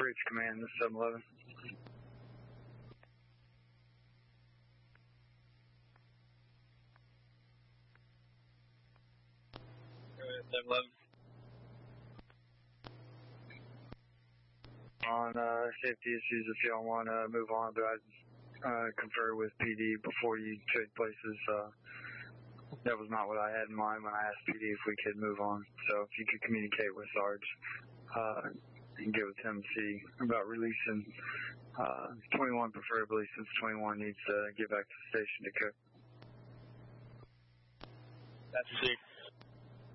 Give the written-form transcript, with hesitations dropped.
Bridge Command, this is 711. 711. On safety issues, if y'all want to move on, but I'd confer with PD before you trade places. That was not what I had in mind when I asked PD if we could move on. So if you could communicate with Sarge and get with him, see about releasing 21 preferably, since 21 needs to get back to the station to cook. That's received.